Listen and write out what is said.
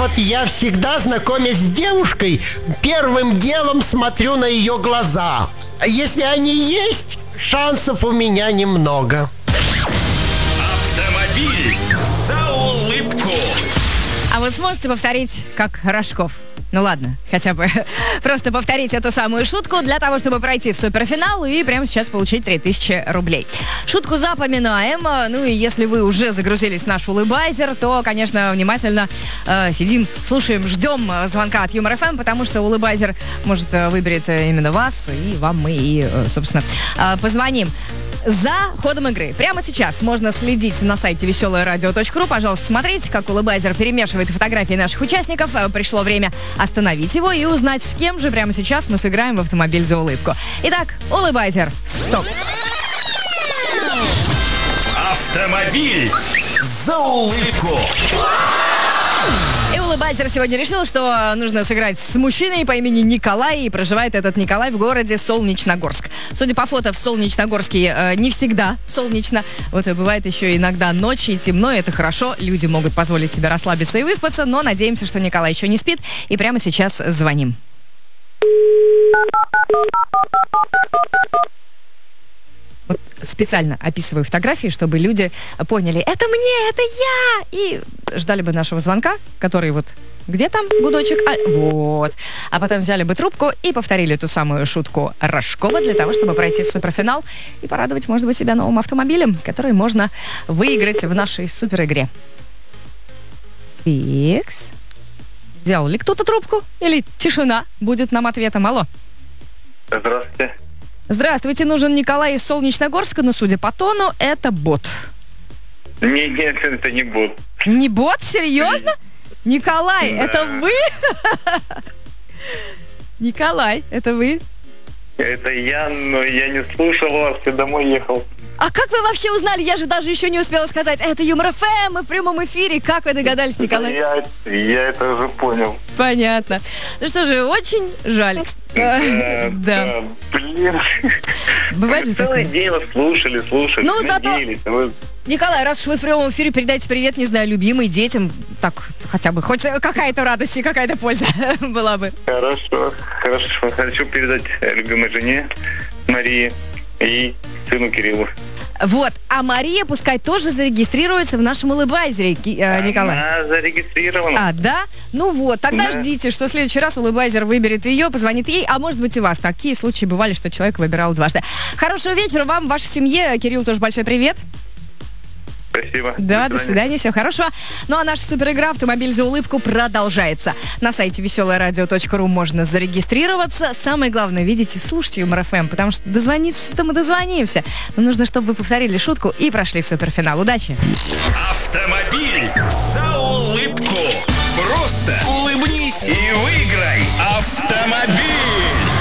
вот я всегда, знакомясь с девушкой, первым делом смотрю на ее глаза. Если они есть, шансов у меня немного. Автомобиль за улыбку. А вот сможете повторить, как Рожков? Ну ладно, хотя бы просто повторить эту самую шутку для того, чтобы пройти в суперфинал и прямо сейчас получить 3000 рублей. Шутку запоминаем. Ну и если вы уже загрузились в наш улыбайзер, то, конечно, внимательно сидим, слушаем, ждем звонка от Юмор ФМ, потому что улыбайзер, может, выберет именно вас, и вам мы и, собственно, позвоним. За ходом игры. Прямо сейчас можно следить на сайте веселорадио.ру. Пожалуйста, смотрите, как улыбайзер перемешивает фотографии наших участников. Пришло время остановить его и узнать, с кем же прямо сейчас мы сыграем в автомобиль за улыбку. Итак, улыбайзер, стоп. Автомобиль за улыбку. И улыбайзер сегодня решил, что нужно сыграть с мужчиной по имени Николай. И проживает этот Николай в городе Солнечногорск. Судя по фото, в Солнечногорске не всегда солнечно. Вот и бывает еще иногда ночь и темно. И это хорошо. Люди могут позволить себе расслабиться и выспаться. Но надеемся, что Николай еще не спит. И прямо сейчас звоним. Вот специально описываю фотографии, чтобы люди поняли, это мне, это я, и ждали бы нашего звонка, который вот, где там гудочек? Вот. А потом взяли бы трубку и повторили ту самую шутку Рожкова для того, чтобы пройти в суперфинал и порадовать, может быть, себя новым автомобилем, который можно выиграть в нашей суперигре. Икс. Взял ли кто-то трубку? Или тишина будет нам ответом? Алло. Здравствуйте. Здравствуйте, нужен Николай из Солнечногорска, но, судя по тону, это бот. Нет, это не бот. Не бот? Серьезно? Николай, да. Это вы? Николай, это вы? Это я, но я не слушал вас, я домой ехал. А как вы вообще узнали? Я же даже еще не успела сказать. Это Юмор ФМ, мы в прямом эфире. Как вы догадались, Николай? Я это уже понял. Понятно. Ну что же, очень жаль. Да. Блин. Бывает же целый такое? день вас слушали. Ну, зато- надеялись, а вы- Николай, раз уж вы в прямом эфире, передайте привет, не знаю, любимой, детям. Так, хотя бы, хоть какая-то радость и какая-то польза была бы. Хорошо. Хочу передать любимой жене Марии и сыну Кириллу. Вот, а Мария пускай тоже зарегистрируется в нашем улыбайзере, Николай. Она зарегистрирована. А, да? Ну вот, тогда Да. ждите, что в следующий раз улыбайзер выберет ее, позвонит ей, а может быть и вас. Такие случаи бывали, что человек выбирал дважды. Хорошего вечера вам, вашей семье. Кирилл, тоже большой привет. Спасибо. Да, до свидания, всего хорошего. Ну а наша суперигра «Автомобиль за улыбку» продолжается. На сайте веселорадио.ру можно зарегистрироваться. Самое главное, видите, слушайте Юмор ФМ, потому что дозвониться-то мы дозвонимся. Но нужно, чтобы вы повторили шутку и прошли в суперфинал. Удачи! Автомобиль за улыбку. Просто улыбнись и выиграй автомобиль.